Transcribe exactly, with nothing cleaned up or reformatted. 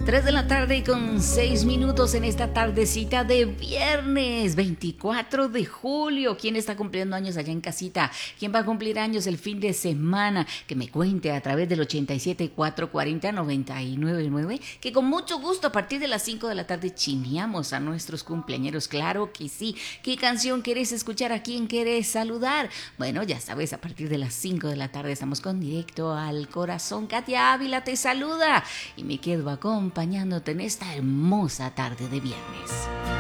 tres de la tarde con seis minutos en esta tardecita de viernes veinticuatro de julio. ¿Quién está cumpliendo años allá en casita? ¿Quién va a cumplir años el fin de semana? Que me cuente a través del ochenta y siete, cuatrocientos cuarenta, noventa y nueve nueve, que con mucho gusto a partir de las cinco de la tarde chineamos a nuestros cumpleañeros. Claro que sí. ¿Qué canción querés escuchar? ¿A quién querés saludar? Bueno, ya sabes, a partir de las cinco de la tarde estamos con Directo al Corazón. Katia Ávila te saluda y me quedo acompañándote en esta hermosa tarde de viernes.